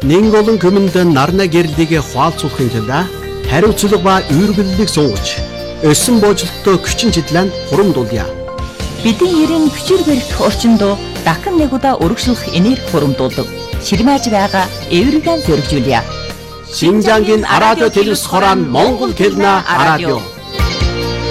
Нэг олон хүмүүнд нарна гэрлийг хуалцуулахын тулд хариуцлага ба үүргэллийг сунгаж, өссөн боожлолттой хүчин чиглэлд хурамдуулъя. Бидний ерэн хүчээр барих орчинд дахин нэг удаа өргөжлөх энерги хурамдуулдаг. Ширмааж байгаа эвэргэн зөргижүүлье. Шинжангийн радио телевиз хорон Монгол хэлний радио.